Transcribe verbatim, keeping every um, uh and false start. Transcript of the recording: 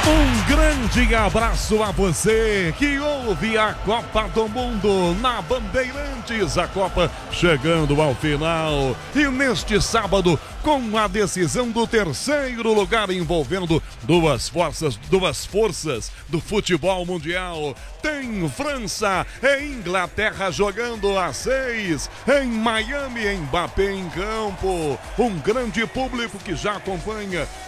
Um grande abraço a você que ouve a Copa do Mundo na Bandeirantes. A Copa chegando ao final. E neste sábado, com a decisão do terceiro lugar envolvendo duas forças, duas forças do futebol mundial. Tem França e Inglaterra jogando às seis. Em Miami, Mbappé em campo. Um grande público que já acompanha